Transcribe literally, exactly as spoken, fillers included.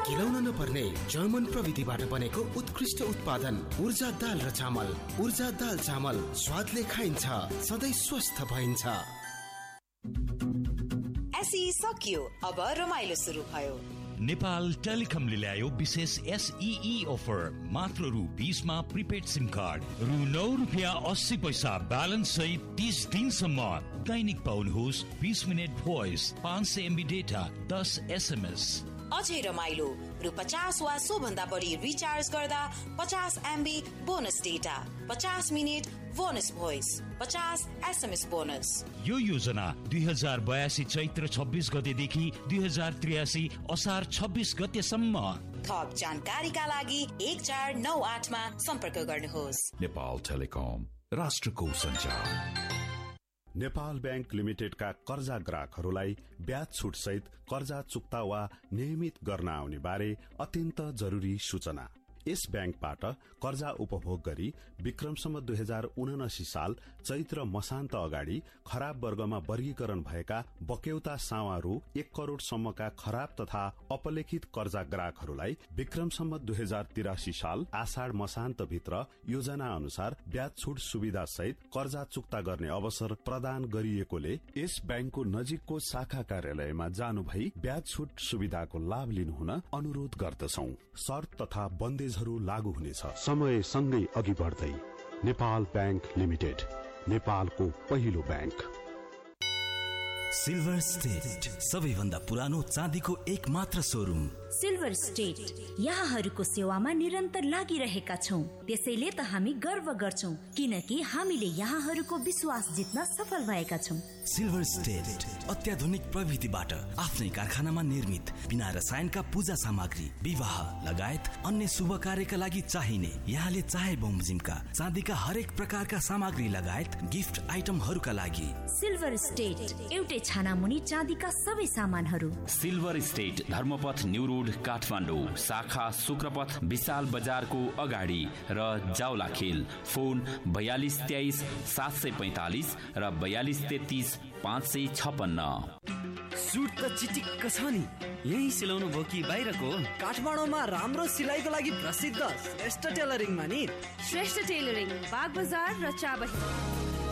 केलाउन नपर्ने जर्मन प्रविधिबाट बनेको उत्कृष्ट उत्पादन ऊर्जा दाल र चामल। ऊर्जा दाल चामल स्वादले खाइन्छ, सधैँ स्वस्थ भइन्छ। एसई सकियो, अब रमाइलो सुरु भयो। नेपाल टेलिकमले ल्यायो विशेष एसईई अफर। मात्र रु बीसमा प्रिपेड सिम कार्ड, रु नौ रुपियाँ अस्सी पैसा ब्यालेन्स सहित तीस दिनसम्म दैनिक पाउनुहोस् बीस मिनट भोइस, पाँच सय एमबी डेटा, दस एसएमएस। अझै रमाइलो, रु पचास वा सो भन्दा बढी रिचार्ज गर्दा पचास एमबी बोनस डेटा, पचास मिनट बोनस भोइस, पचास एसएमएस बोनस। यो योजना दुई हजार बयासी चैत्र छब्बीस गतेदेखि दुई हजार त्रियासी असार छब्बीस गतेसम्म। थप जानकारीका लागि एक चार नौ आठमा सम्पर्क गर्नुहोस्। नेपाल टेलिकम, राष्ट्रको सञ्चार। नेपाल बैंक लिमिटेडका कर्जा ग्राहकहरूलाई ब्याज छुट सहित कर्जा चुक्ता वा नियमित गर्न आउने बारे अत्यन्त जरूरी सूचना। यस बैंकबाट कर्जा उपभोग गरी विक्रमसम्म दुई हजार उनासी साल चैत्र मसान्त अगाडि खराब वर्गमा वर्गीकरण भएका बक्यौता सावा रु एक करोड़ सम्मका खराब तथा अपलेखित कर्जा ग्राहकहरूलाई विक्रमसम्म दुई हजार तिरासी साल आषाढ़ मसान्त भित्र योजना अनुसार ब्याज छुट सुविधा सहित कर्जा चुक्ता गर्ने अवसर प्रदान गरिएकोले यस बैंकको नजिकको शाखा कार्यालयमा जानु भई ब्याज छुट सुविधाको लाभ लिनुहुन अनुरोध गर्दछौं। शर्त तथा बन्देज लागू हुनेछ। समय सँगै अघि बढ्दै नेपाल बैंक लिमिटेड, नेपालको पहिलो बैंक। सिल्भर स्टेट, सबैभन्दा पुरानो चाँदीको एक मात्र शोरूम। सिल्भर स्टेट यहाँहरूको सेवामा निरन्तर लागिरहेका छौं, त्यसैले त हामी गर्व गर्छौं किनकि हामीले यहाँहरूको विश्वास जित्न सफल भएका छौं। सिल्भर स्टेट अत्याधुनिक प्रविधिबाट आफ्नै कारखानामा निर्मित बिना रसायनका पूजा सामग्री, विवाह लगायत अन्य शुभ कार्यका लागि चाहिने यहाँले चाहे बमोजिमका चाँदीका हरेक प्रकारका सामग्री लगायत गिफ्ट आइटमहरूका लागि सिल्भर स्टेट एउटै छानामुनि चाँदीका सबै सामानहरू। Silver state Dharmapath new road Kathmandu, शाखा शुक्रपथ विशाल बजारको अगाडि र जाउलाखेल। फोन बयालीस तेइस सात सय पैंतालीस र बयालीस तेत्तीस पाँच सय छपन्न। सुट त चिटिक्क छ नि, यही सिलाउनु भयो कि बाहिरको? काठमाडौँमा राम्रो सिलाइको लागि प्रसिद्ध श्रेष्ठ टेलरिङमा नि। श्रेष्ठ टेलरिङ, बाग बजार र चाबही।